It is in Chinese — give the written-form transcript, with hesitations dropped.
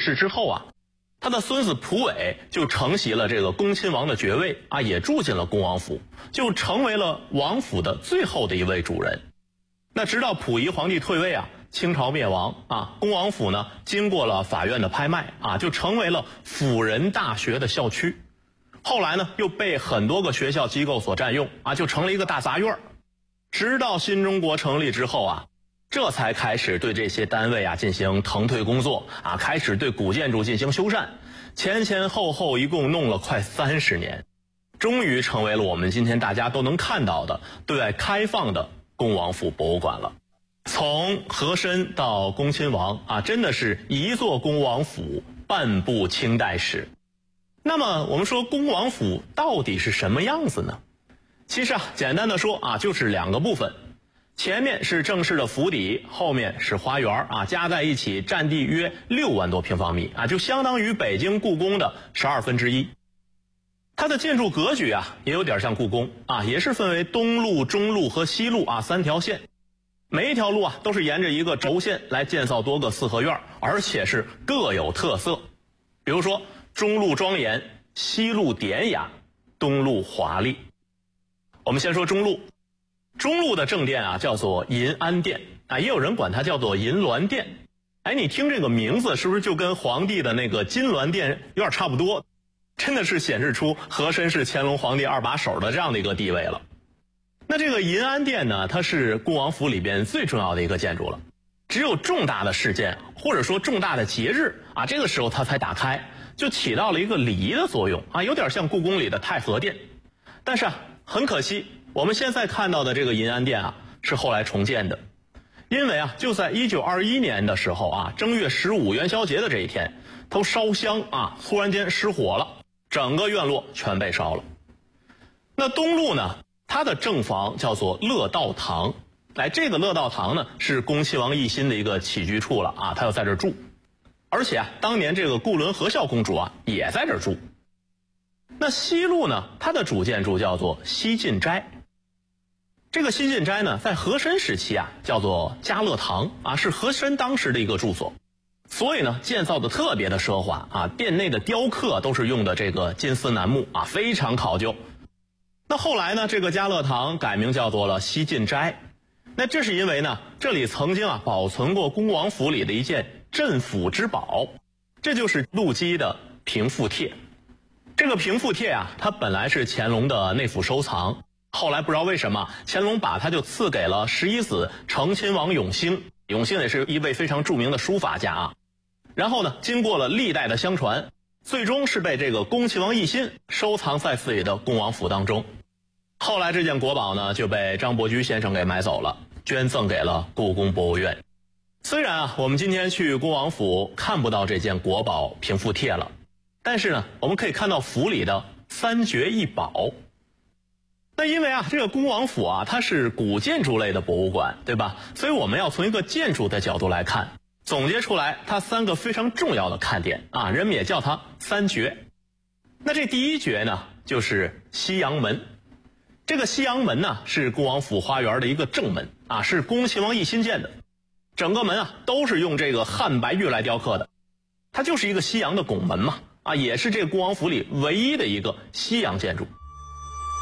世之后啊，他的孙子溥伟就承袭了这个恭亲王的爵位啊，也住进了恭王府，就成为了王府的最后的一位主人。那直到溥仪皇帝退位啊，清朝灭亡啊，恭王府呢经过了法院的拍卖啊，就成为了辅仁大学的校区。后来呢又被很多个学校机构所占用啊，就成了一个大杂院。直到新中国成立之后啊，这才开始对这些单位啊进行腾退工作啊，开始对古建筑进行修缮，前后一共弄了快30年，终于成为了我们今天大家都能看到的对外开放的恭王府博物馆了。从和珅到恭亲王啊，真的是一座恭王府，半部清代史。那么我们说恭王府到底是什么样子呢？其实啊，简单的说啊，就是2个部分。前面是正式的府邸，后面是花园啊，加在一起占地约6万多平方米啊，就相当于北京故宫的1/12。它的建筑格局啊，也有点像故宫啊，也是分为东路、中路和西路啊3条线，每一条路啊都是沿着一个轴线来建造多个4合院，而且是各有特色。比如说中路庄严，西路典雅，东路华丽。我们先说中路。中路的正殿啊叫做银安殿啊，也有人管它叫做银銮殿。哎，你听这个名字是不是就跟皇帝的那个金銮殿有点差不多？真的是显示出和珅是乾隆皇帝2把手的这样的一个地位了。那这个银安殿呢，它是恭王府里边最重要的一个建筑了。只有重大的事件或者说重大的节日啊，这个时候它才打开，就起到了一个礼仪的作用啊，有点像故宫里的太和殿。但是啊，很可惜，我们现在看到的这个银安殿啊，是后来重建的。因为啊，就在1921年的时候啊，正月15元宵节的这一天，都烧香啊，突然间失火了，整个院落全被烧了。那东路呢，它的正房叫做乐道堂。哎，这个乐道堂呢，是恭亲王奕欣的一个起居处了啊，他要在这儿住。而且啊，当年这个固伦和孝公主啊，也在这儿住。那西路呢，它的主建筑叫做西晋斋。这个西晋斋呢，在和珅时期啊，叫做嘉乐堂啊，是和珅当时的一个住所，所以呢，建造的特别的奢华啊，殿内的雕刻都是用的这个金丝楠木啊，非常考究。那后来呢，这个嘉乐堂改名叫做了西晋斋。那这是因为呢，这里曾经啊保存过恭王府里的一件镇府之宝，这就是陆基的平复帖。这个平复帖啊，它本来是乾隆的内府收藏，后来不知道为什么乾隆把它就赐给了11子承亲王永兴。永兴也是一位非常著名的书法家啊。然后呢，经过了历代的相传，最终是被这个恭亲王奕欣收藏在自己的恭王府当中。后来这件国宝呢，就被张伯驹先生给买走了，捐赠给了故宫博物院。虽然啊，我们今天去恭王府看不到这件国宝平复帖了，但是呢，我们可以看到府里的3绝1宝。那因为啊，这个恭王府啊，它是古建筑类的博物馆，对吧？所以我们要从一个建筑的角度来看，总结出来它3个非常重要的看点啊，人们也叫它3绝。那这第1绝呢，就是西洋门。这个西洋门呢，是恭王府花园的一个正门啊，是恭亲王奕欣建的。整个门啊，都是用这个汉白玉来雕刻的，它就是一个西洋的拱门嘛，啊，也是这个恭王府里唯一的一个西洋建筑。